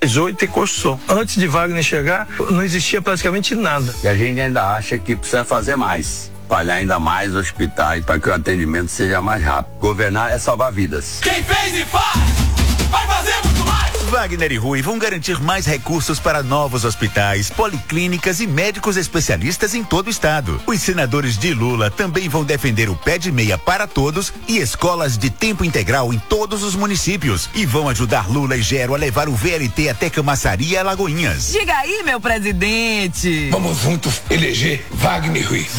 18 e construção. Antes de Wagner chegar, não existia praticamente nada. E a gente ainda acha que precisa fazer mais. Espalhar ainda mais hospitais para que o atendimento seja mais rápido. Governar é salvar vidas. Quem fez e faz, vai fazer muito mais. Wagner e Rui vão garantir mais recursos para novos hospitais, policlínicas e médicos especialistas em todo o estado. Os senadores de Lula também vão defender o pé de meia para todos e escolas de tempo integral em todos os municípios. E vão ajudar Lula e Gero a levar o VLT até Camaçari e Alagoinhas. Diga aí, meu presidente. Vamos juntos eleger Wagner e Rui.